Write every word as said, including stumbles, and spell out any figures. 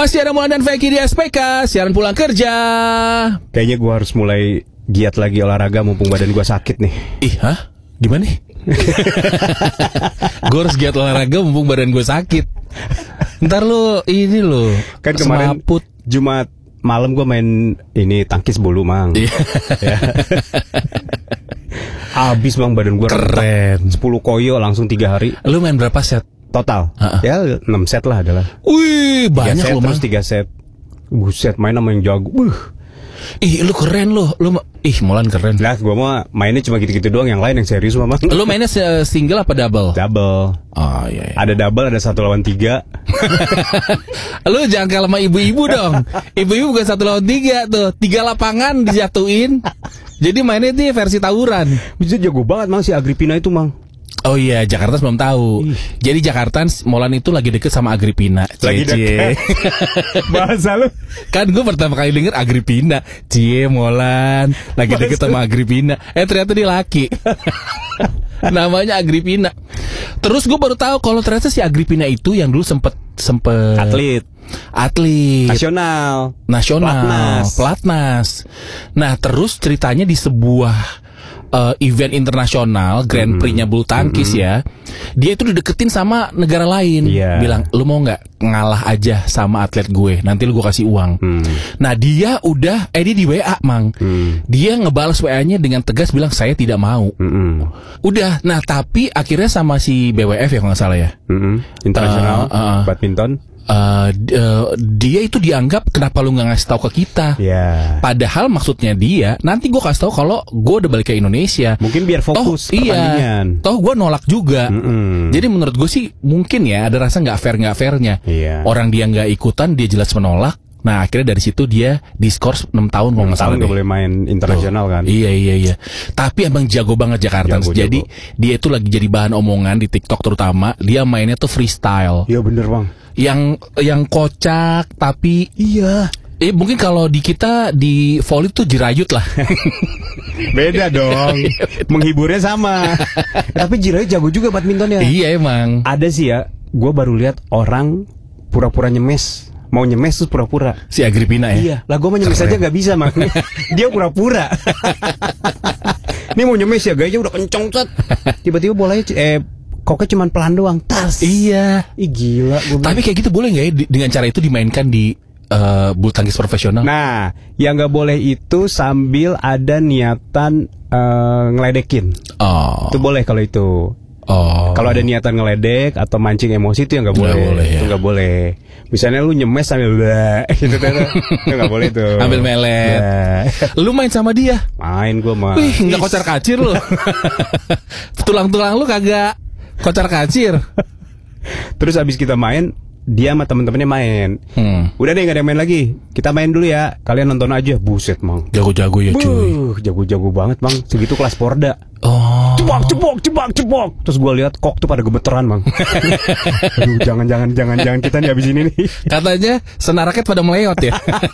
Masih ada Mulan dan Feki di S P K, siaran pulang kerja. Kayaknya gue harus mulai giat lagi olahraga mumpung badan gue sakit nih. Ih, hah? Gimana nih? Gue harus giat olahraga mumpung badan gue sakit. Ntar lu ini lo kan kemarin semaput. Jumat malam gue main ini tangkis bulu, Mang. Iya. Ya. Abis, Bang, badan gue keren. sepuluh koyo langsung tiga hari. Lu main berapa set? Total? Uh-uh. Ya enam set lah adalah. Wih, banyak set, lu, terus Mang. tiga set. Buset, main sama yang jago. Buh. Ih, lu keren lu. Lu ih, Mulan keren. Nah, gue mah mainnya cuma gitu-gitu doang, yang lain yang serius mah. Lu mainnya single apa double? Double. Oh iya, iya. Ada double, ada satu lawan tiga. Lu jangan kalah sama ibu-ibu dong. Ibu-ibu bukan satu lawan tiga tuh. Tiga lapangan dijatuhin. Jadi mainnya ini versi tawuran. Bisa jago banget, Mang, si Agripina itu, Mang. Oh iya, Jakarta belum tahu. Ih. Jadi Jakarta Molan itu lagi deket sama Agripina. Lagi deket. Bahasa lu. Kan gue pertama kali denger Agripina. Cie Molan lagi deket sama Agripina. Eh ternyata dia laki. Namanya Agripina. Terus gue baru tahu kalau ternyata si Agripina itu yang dulu sempet sempet atlet. Atlet nasional, nasional, Platnas. Platnas. Nah terus ceritanya di sebuah Uh, event internasional Grand Prix-nya bulu tangkis, mm-hmm. ya, dia itu dideketin sama negara lain, yeah. bilang lu mau nggak ngalah aja sama atlet gue, nanti lu gue kasih uang. mm. Nah dia udah eh dia di W A, Mang. mm. Dia ngebales W A-nya dengan tegas bilang saya tidak mau. mm-hmm. Udah, nah tapi akhirnya sama si B W F ya kalau nggak salah ya, mm-hmm. internasional uh, uh, badminton. Uh, uh, dia itu dianggap kenapa lu nggak ngasih tahu ke kita? Yeah. Padahal maksudnya dia nanti gue kasih tahu kalau gue udah balik ke Indonesia. Mungkin biar fokus toh, pertandingan. Iya, toh gue nolak juga. Mm-mm. Jadi menurut gue sih mungkin ya ada rasa nggak fair nggak fairnya. Yeah. Orang dia nggak ikutan, dia jelas menolak. Nah akhirnya dari situ dia diskors enam tahun kalau nggak salah nggak boleh main internasional kan. Iya iya iya. Tapi emang jago banget Jakarta. Jago, Jadi jago. Dia itu lagi jadi bahan omongan di TikTok terutama. Dia mainnya tuh freestyle. Iya bener, Bang. Yang yang kocak tapi iya. Eh mungkin kalau di kita di volley tuh jirayut lah. Beda dong. Menghiburnya sama. Tapi jirayut jago juga badminton ya. Iya emang. Ada sih ya. Gue baru lihat orang pura-pura nyemes. Mau nyemes terus pura-pura. Si Agripina ya? Iya. Lah gue mau nyemes aja gak bisa, Mang. Dia pura-pura. Ini mau nyemes ya, gayanya udah kenceng set. Tiba-tiba bolanya eh koknya cuman pelan doang. Tas. Iya. Ih gila. Tapi kayak gitu boleh gak ya dengan cara itu dimainkan di uh, bulu tangkis profesional? Nah, yang gak boleh itu sambil ada niatan uh, ngeledekin. Oh. Itu boleh kalau itu. Oh. Kalau ada niatan ngeledek atau mancing emosi itu yang nggak boleh. boleh ya. Itu nggak boleh. Misalnya lu nyemes sambil bah, gitu kan, itu nggak boleh tuh. Ambil melet. Lu main sama dia? Main gue mah. Wih, nggak kocar kacir lu. Tulang-tulang lu kagak kocar kacir. Terus abis kita main, dia sama temen-temennya main. Hmm. Udah deh, nggak ada yang main lagi. Kita main dulu ya. Kalian nonton aja. Buset, Mang. Jago-jago ya, cuy. Buh, jago-jago banget, Mang. Segitu kelas Porda. Oh. Cepok, cepok, cepok, cepok. Terus gue lihat kok tuh pada gemeteran, Mang. Aduh, jangan, jangan, jangan, jangan kita nih abis ini nih. Katanya senar raket pada meleot ya.